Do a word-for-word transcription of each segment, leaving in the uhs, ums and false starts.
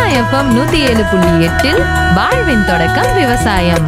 FM நூத்தி ஏழு புள்ளி எட்டில் வாழ்வின் தொடக்கம் விவசாயம்.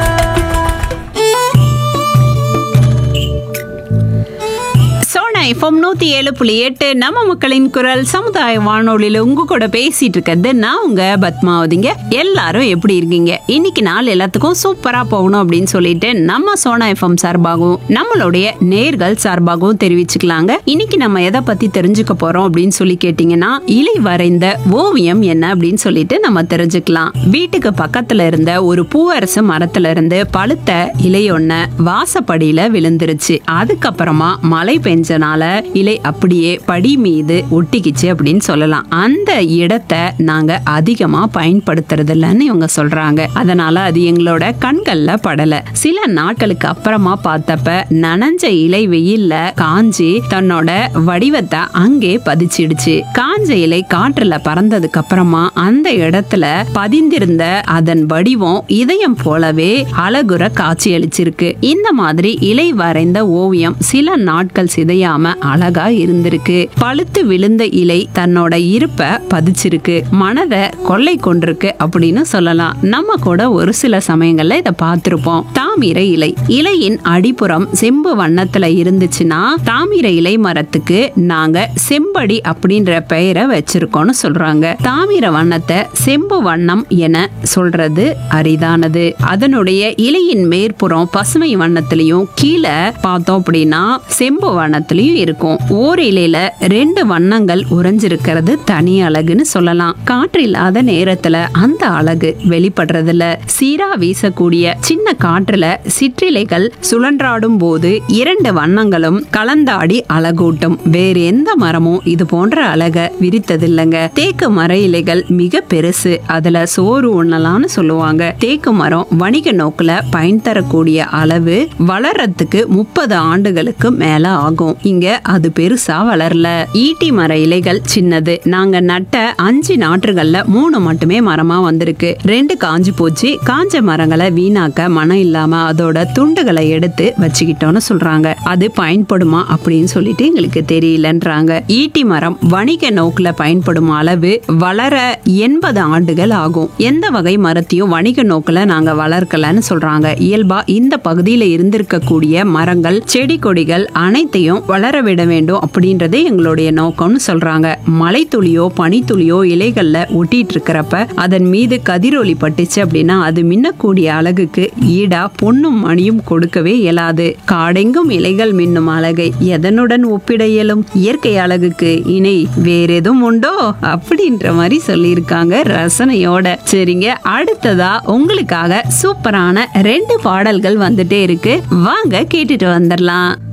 எஃப்எம் நூத்தி ஏழு புள்ளி எட்டு நம்ம மக்களின் குரல் சமுதாய வானொலியில உங்க கூட பேசிட்டு இருக்கிறது நான் உங்க பத்மாவதிங்க. எல்லாரும் எப்படி இருக்கீங்க? இன்னைக்கு நாள் எல்லாத்துக்கும் சூப்பரா போகணும் அப்படின்னு சொல்லிட்டு நம்ம சோனா எஃப்எம் சார்பாகவும் நம்மளுடைய நேர்கள் சார்பாகவும் தெரிவிச்சுக்கலாங்க. இன்னைக்கு நம்ம எதை பத்தி தெரிஞ்சுக்க போறோம் அப்படின்னு சொல்லி கேட்டீங்கன்னா, இலை வரைந்த ஓவியம் என்ன அப்படின்னு சொல்லிட்டு நம்ம தெரிஞ்சுக்கலாம். வீட்டுக்கு பக்கத்துல இருந்த ஒரு பூவரசு மரத்துல இருந்து பழுத்த இலையொன்ன வாசப்படியில விழுந்துருச்சு. அதுக்கப்புறமா மழை பெஞ்சனால இலை அப்படியே படி மீது ஒட்டிக்கிச்சு அப்படின்னு சொல்லலாம். அந்த இடத்தை நாங்க அதிகமா பயன்படுத்துறது இல்லைன்னு இவங்க சொல்றாங்க. அதனால அது எங்களோட கண்கள்ல படல. சில நாட்களுக்கு அப்புறமா பார்த்தப்ப நனைஞ்ச இலை வெயில்ல காஞ்சி தன்னோட வடிவத்தை அங்கே பதிச்சிடுச்சு. காஞ்ச இலை காற்றுல பறந்ததுக்கு அப்புறமா அந்த இடத்துல பதிந்திருந்த அதன் வடிவம் இதயம் போலவே அழகுற காட்சி அளிச்சிருக்கு. இந்த மாதிரி இலை வரைந்த ஓவியம் சில நாட்கள் சிதையாம அழகா இருந்திருக்கு. பழுத்து விழுந்த இலை தன்னோட இருப்ப பதிச்சிருக்கு, மனதை கொள்ளை கொண்டிருக்கு அப்படின்னு சொல்லலாம். நம்ம கூட ஒரு சில சமயங்கள்ல இதை பார்த்திருப்போம். தாமிர இலை இலையின் அடிப்புறம் செம்பு வண்ணத்துல இருந்துச்சுன்னா தாமிர இலை மரத்துக்கு நாங்க செம்படி அப்படின்ற பெயரை வச்சிருக்கோம்னு சொல்றாங்க. தாமிர வண்ணத்தை செம்பு வண்ணம் என சொல்றது அரிதானது. அதனுடைய இலையின் மேற்புறம் பசுமை வண்ணத்திலையும் கீழே பார்த்தோம் அப்படின்னா செம்பு வண்ணத்திலையும் இருக்கும். ஓர் இலையில ரெண்டு வண்ணங்கள் உறைஞ்சிருக்கிறது தனி அழகுன்னு சொல்லலாம். காற்று இல்லாத நேரத்துல அந்த அழகு வெளிப்படுறதுல சீரா வீசக்கூடிய சின்ன காற்றுல சிற்றிலைகள் சுழன்றாடும் போது இரண்டு வண்ணங்களும் கலந்தாடி அழகூட்டும். வேறு எந்த மரமும் இது போன்ற அழக விரித்ததில்லைங்க. தேக்கு மர இலைகள் மிக பெருசு, அதுல சோறு உண்ணலாம்னு சொல்லுவாங்க. தேக்கு மரம் வணிக நோக்குல பயன் தரக்கூடிய அளவு வளர்றதுக்கு முப்பது ஆண்டுகளுக்கு மேல ஆகும். இங்க அது பெருசா வளரல. ஈட்டி மர இலைகள் சின்னது. நாங்க நட்ட அஞ்சு நாற்றுகள்ல மூணு மட்டுமே மரமா வந்திருக்கு. ரெண்டு காஞ்சு போச்சு. காஞ்ச மரங்களை வீணாக்க மனம் இல்லாம அதோட துண்டுகளை எடுத்து வச்சுக்கிட்டோம்னு சொல்றாங்க. அது பயன்படுமா அப்படின்னு சொல்லிட்டு எங்களுக்கு தெரியலன்றாங்க. ஈட்டி மரம் வணிக நோக்குல பயன்படும் அளவு வளர எண்பது ஆண்டுகள் ஆகும். எந்த வகை மரத்தையும் வணிக நோக்குல நாங்க வளர்க்கலன்னு சொல்றாங்க. இயல்பா இந்த பகுதியில இருந்திருக்கக்கூடிய மரங்கள் செடி கொடிகள் அனைத்தையும் வளர விட வேண்டும் அப்படின்றது எங்களுடைய நோக்கம்னு சொல்றாங்க. மழை துளியோ பனித்துளியோ இலைகள்ல ஒட்டிட்டு இருக்கிறப்ப அதன் மீது கதிரொலி பட்டுச்சு அப்படின்னா அது மின்னக்கூடிய அழகுக்கு ஈடா பொன்னும் மணியும் கொடுக்கவே இயலாது. காடெங்கும் இலைகள் மின்னும் அழகை எதனுடன் ஒப்பிட இயலும்? இயற்கை அழகுக்கு இணை வேற எதுவும் உண்டோ அப்படின்ற மாதிரி சொல்லியிருக்காங்க ரசனையோட. சரிங்க, அடுத்ததா உங்களுக்காக சூப்பரான ரெண்டு பாடல்கள் வந்துட்டே இருக்கு. வாங்க கேட்டுட்டு வந்துடலாம்.